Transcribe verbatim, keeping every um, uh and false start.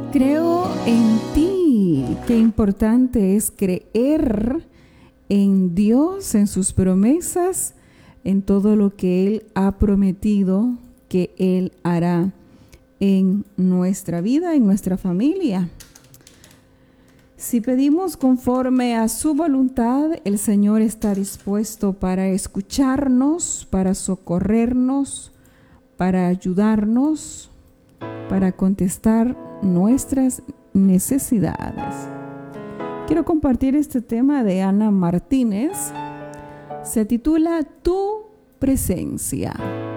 Creo en ti. Qué importante es creer en Dios, en sus promesas, en todo lo que Él ha prometido que Él hará en nuestra vida, en nuestra familia. Si pedimos conforme a su voluntad, el Señor está dispuesto para escucharnos, para socorrernos, para ayudarnos, para contestar nuestras necesidades. Quiero compartir este tema de Ana Martínez. Se titula Tu presencia.